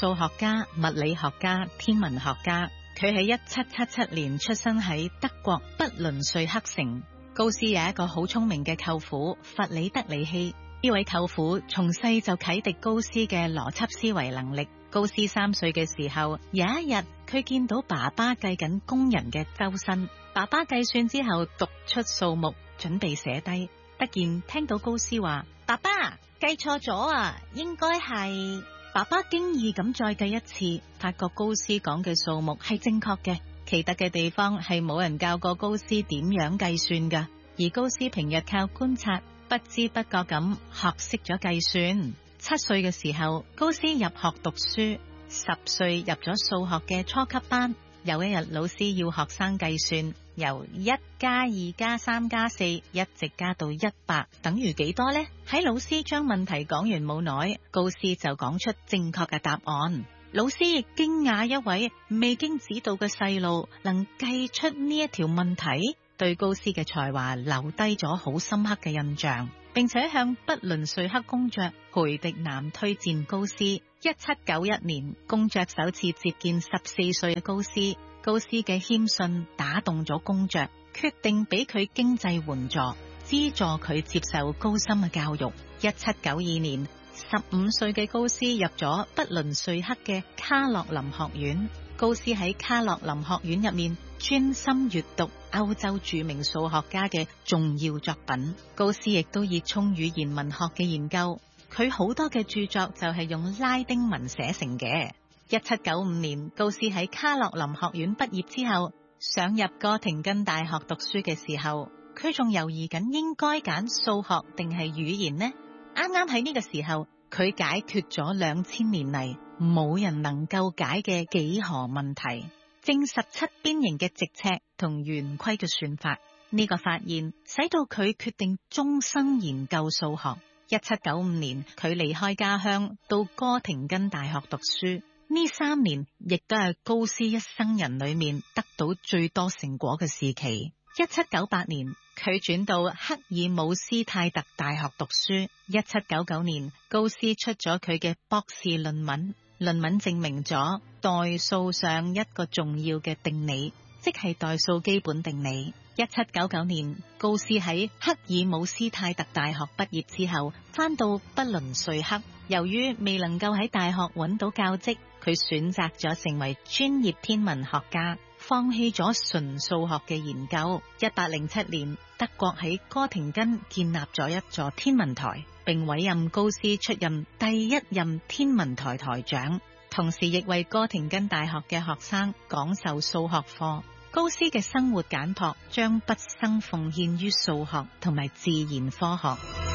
數學家、物理學家、天文學家。佢喺1777年出生喺德國不倫瑞克城。高斯有一個好聰明嘅舅父弗里德里希，呢位舅父從細就啟迪高斯嘅邏輯思維能力。高斯3歲嘅時候，有一日佢見到爸爸計緊工人嘅周身，爸爸計算之後讀出數目，準備寫低，突然聽到高斯話：爸爸計錯咗啊，應該係。爸爸驚異咁再計一次，發覺高斯講嘅數目係正確嘅。奇特嘅地方係冇人教過高斯點樣計算㗎，而高斯平日靠觀察，不知不覺咁學識咗計算。7歲嘅時候，高斯入學讀書，10歲入咗數學嘅初級班。有一日，老師要學生計算，由1加2加3加4一直加到100，等於幾多呢？喺老師將問題講完冇耐，高斯就講出正確嘅答案。老師亦驚訝一位未經指導嘅細路能計出呢一條問題，對高斯嘅才華留低咗好深刻嘅印象，並且向不倫瑞克公爵培迪南推薦高斯。1791年，公爵首次接見14歲嘅高斯，高斯嘅謙遜打動咗公爵，決定俾佢經濟援助，資助佢接受高深嘅教育。1792年，15歲嘅高斯入咗不倫瑞克嘅卡洛林學院。高斯喺卡洛林學院入面專心閱讀歐洲著名數學家嘅重要作品。高斯亦都熱衷語言文學嘅研究，佢好多嘅著作就係用拉丁文寫成嘅。1795年，高斯喺卡洛林學院畢業之後，想入哥廷根大學讀書嘅時候，佢仲猶豫緊應該揀數學定係語言呢？啱啱喺呢個時候，佢解決咗2000年嚟冇人能夠解嘅幾何問題，證實7邊形嘅直尺同圓規嘅算法。呢個發現使到佢決定終生研究數學。1795年，佢離開家鄉到哥廷根大學讀書。呢3年亦都係高斯一生人裏面得到最多成果嘅時期。1798年，佢轉到克爾姆斯泰特大學讀書。1799年，高斯出咗佢嘅博士論文，論文證明咗代數上一個重要嘅定理，即係代數基本定理。1799年，高斯喺克爾姆斯泰特大學畢業之後，返到不倫瑞克。由於未能夠喺大學揾到教職，佢選擇咗成為專業天文學家，放棄咗純數學嘅研究。1807年，德國喺哥廷根建立咗一座天文台，並委任高斯出任第一任天文台台長，同時亦為哥廷根大學嘅學生講授數學課。高斯嘅生活簡樸，將畢生奉獻於數學同埋自然科學。